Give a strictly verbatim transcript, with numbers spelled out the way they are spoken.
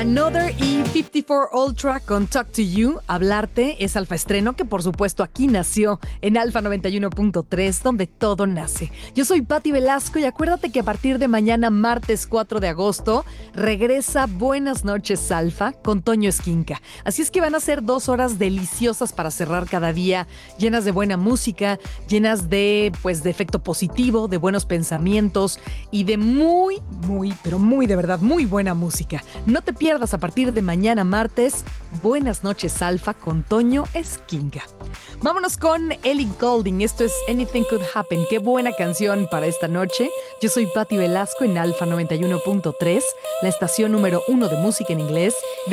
Another y cincuenta y cuatro Ultra con Talk to You, Hablarte, es Alfa Estreno, que por supuesto aquí nació en Alfa noventa y uno punto tres, donde todo nace. Yo soy Patti Velasco y acuérdate que a partir de mañana, martes cuatro de agosto, regresa Buenas noches Alfa con Toño Esquinca. Así es que van a ser dos horas deliciosas para cerrar cada día, llenas de buena música, llenas de, pues, de efecto positivo, de buenos pensamientos y de muy, muy, pero muy de verdad, muy buena música. No te pierdas a partir de mañana martes, Buenas noches Alfa con Toño Esquinca. Vámonos con Ellie Goulding, esto es Anything Could Happen. Qué buena canción para esta noche. Yo soy Patti Velasco en Alfa noventa y uno punto tres, la estación número uno de música en inglés.